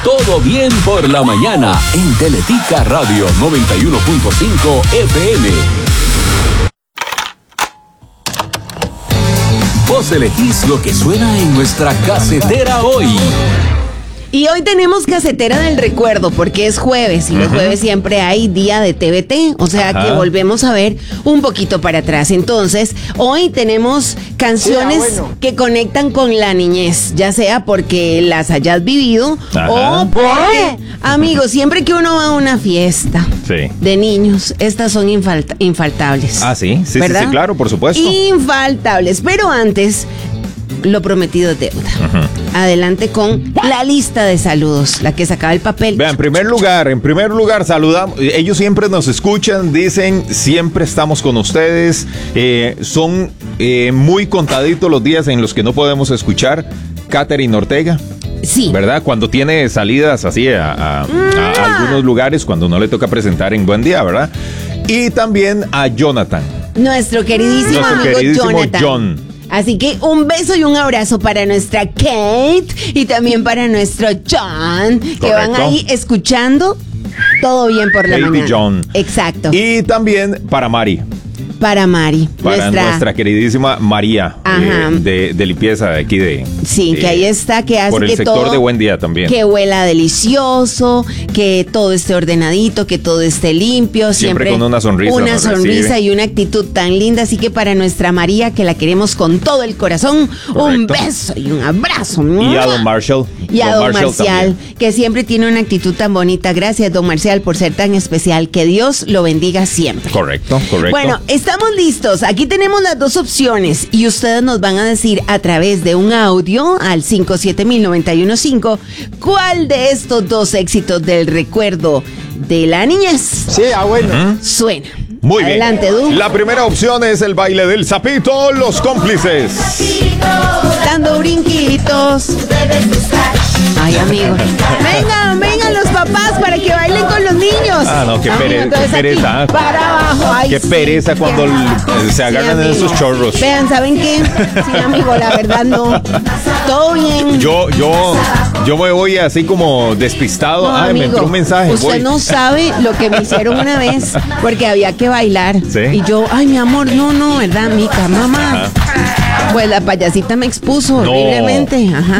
Todo bien por la mañana en Teletica Radio 91.5 FM. Vos elegís lo que suena en nuestra casetera hoy. Y hoy tenemos casetera del recuerdo porque es jueves y los jueves siempre hay día de TVT, o sea que volvemos a ver un poquito para atrás. Entonces, hoy tenemos canciones que conectan con la niñez, ya sea porque las hayas vivido o porque, amigos, siempre que uno va a una fiesta de niños, estas son infaltables. Ah, sí, sí, ¿verdad? sí, claro, por supuesto. Infaltables, pero antes, lo prometido es deuda. Adelante con la lista de saludos, la que sacaba el papel. Vean, en primer lugar, saludamos. Ellos siempre nos escuchan, dicen, siempre estamos con ustedes. Son muy contaditos los días en los que no podemos escuchar. Catherine Ortega. Sí. ¿Verdad? Cuando tiene salidas así a algunos lugares, cuando no le toca presentar en Buen Día, ¿verdad? Y también a Jonathan. Nuestro queridísimo amigo Jonathan. John. Así que un beso y un abrazo para nuestra Kate y también para nuestro John, que van ahí escuchando Todo Bien por la mañana. John. Exacto. Y también para Mari. Para Mari. Para nuestra queridísima María de limpieza de aquí de... Sí, que ahí está, que hace por el que sector todo, de Buen Día también. Que huela delicioso, que todo esté ordenadito, que todo esté limpio. Siempre con una sonrisa. Una sonrisa y una actitud tan linda. Así que para nuestra María, que la queremos con todo el corazón, un beso y un abrazo. Y a don Marshall. Y a don Marcial, que siempre tiene una actitud tan bonita. Gracias, don Marcial, por ser tan especial. Que Dios lo bendiga siempre. Correcto. Bueno, estamos listos. Aquí tenemos las dos opciones y ustedes nos van a decir a través de un audio al 5700915 cuál de estos dos éxitos del recuerdo de la niñez suena. Muy Adelante, bien. Du. La primera opción es el baile del sapito, Los Cómplices. Dando brinquitos. Ay, amigo. Vengan los papás para que bailen con los niños. Ah, no, qué pereza. Para abajo. Ay, qué pereza cuando se agarran en esos chorros. Vean, ¿saben qué? Sí, amigo, la verdad no. Todo bien. Yo me voy así como despistado. No, amigo, me entró un mensaje. Usted no sabe lo que me hicieron una vez porque había que bailar. ¿Sí? Y yo, ay, mi amor, no, ¿verdad, mica? Mamá. Pues la payasita me expuso horriblemente. Ajá.